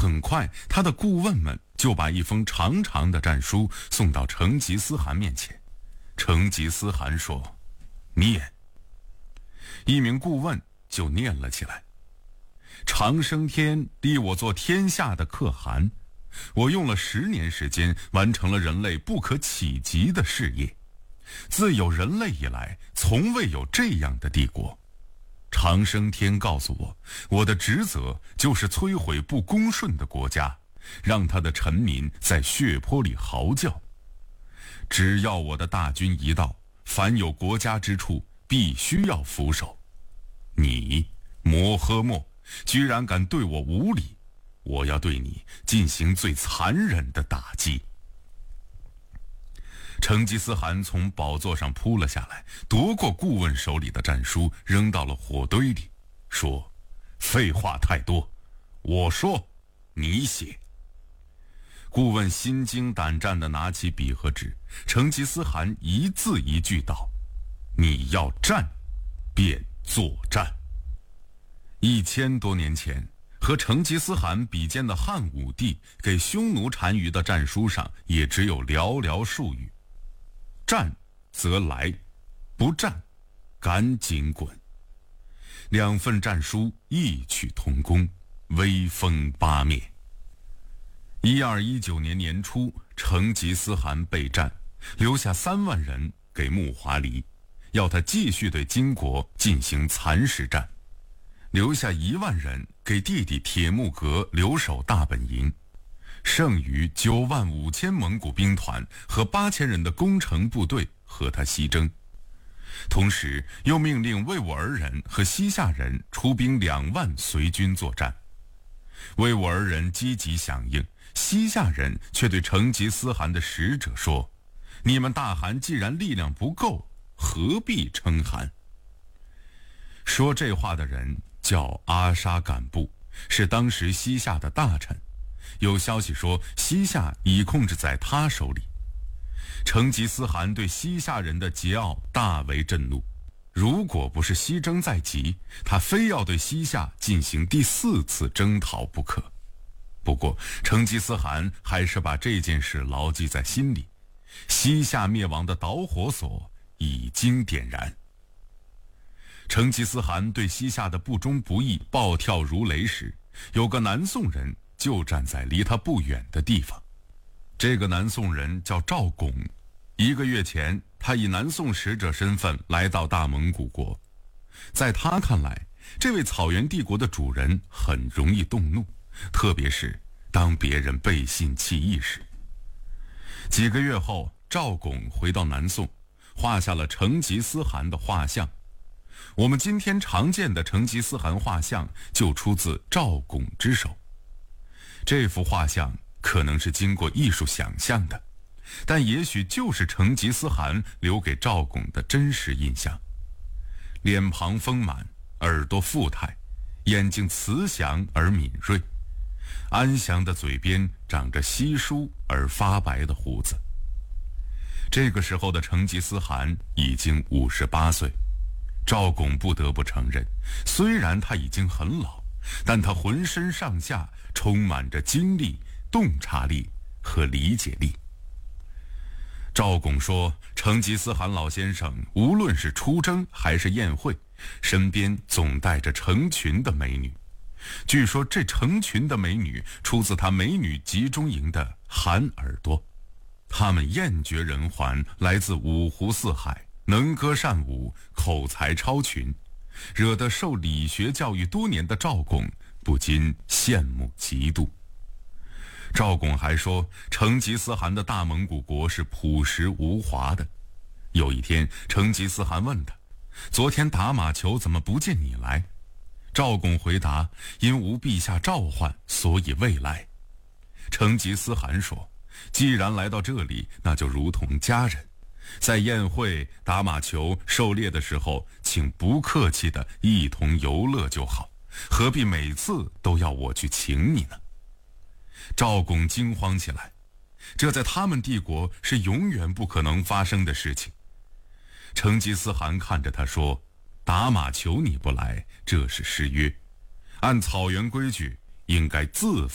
很快，他的顾问们就把一封长长的战书送到成吉思汗面前。成吉思汗说：“念。”一名顾问就念了起来：“长生天立我做天下的可汗，我用了10年时间完成了人类不可企及的事业。自有人类以来，从未有这样的帝国。长生天告诉我，我的职责就是摧毁不恭顺的国家，让他的臣民在血泊里嚎叫。只要我的大军一到，凡有国家之处，必须要俯首。你摩诃末居然敢对我无礼，我要对你进行最残忍的打击。”成吉思汗从宝座上扑了下来，夺过顾问手里的战书，扔到了火堆里，说：“废话太多，我说，你写。”顾问心惊胆战地拿起笔和纸，成吉思汗一字一句道：“你要战，便作战。”1000多年前，和成吉思汗比肩的汉武帝给匈奴单于的战书上也只有寥寥数语：“战则来，不战，赶紧滚。”2份战书异曲同工，威风八面。1219年年初，成吉思汗备战，留下3万人给木华黎，要他继续对金国进行蚕食战，留下1万人给弟弟铁木格留守大本营，剩余95000蒙古兵团和8000人的攻城部队和他西征。同时又命令维吾尔人和西夏人出兵2万随军作战。维吾尔人积极响应，西夏人却对成吉思汗的使者说：“你们大汗既然力量不够，何必称汗？”说这话的人叫阿沙敢布，是当时西夏的大臣。有消息说西夏已控制在他手里。成吉思汗对西夏人的桀骜大为震怒，如果不是西征在即，他非要对西夏进行第4次征讨不可。不过成吉思汗还是把这件事牢记在心里，西夏灭亡的导火索已经点燃。成吉思汗对西夏的不忠不义暴跳如雷时，有个南宋人就站在离他不远的地方。这个南宋人叫赵拱，1个月前他以南宋使者身份来到大蒙古国。在他看来，这位草原帝国的主人很容易动怒，特别是当别人背信弃义时。几个月后，赵拱回到南宋，画下了成吉思汗的画像。我们今天常见的成吉思汗画像就出自赵拱之手。这幅画像可能是经过艺术想象的，但也许就是成吉思汗留给赵拱的真实印象。脸庞丰满，耳朵富态，眼睛慈祥而敏锐，安详的嘴边长着稀疏而发白的胡子。这个时候的成吉思汗已经58岁。赵拱不得不承认，虽然他已经很老，但他浑身上下充满着精力、洞察力和理解力。赵拱说，成吉思汗老先生无论是出征还是宴会，身边总带着成群的美女。据说这成群的美女出自他美女集中营的含耳朵，她们艳绝人寰，来自五湖四海，能歌善舞，口才超群，惹得受理学教育多年的赵拱不禁羡慕嫉妒。赵拱还说，成吉思汗的大蒙古国是朴实无华的。有一天，成吉思汗问他：“昨天打马球怎么不见你来？”赵拱回答：“因无陛下召唤，所以未来。”成吉思汗说：“既然来到这里，那就如同家人。在宴会、打马球、狩猎的时候，请不客气地一同游乐就好，何必每次都要我去请你呢？”赵拱惊慌起来，这在他们帝国是永远不可能发生的事情。成吉思汗看着他说：“打马球你不来，这是失约，按草原规矩应该自